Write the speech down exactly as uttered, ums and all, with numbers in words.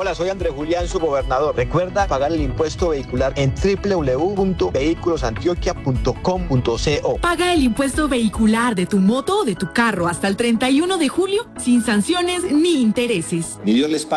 Hola, soy Andrés Julián, su gobernador. Recuerda pagar el impuesto vehicular en doble u doble u doble u punto vehículos antioquia punto com punto co. Paga el impuesto vehicular de tu moto o de tu carro hasta el treinta y uno de julio sin sanciones ni intereses. Ni Dios les pague.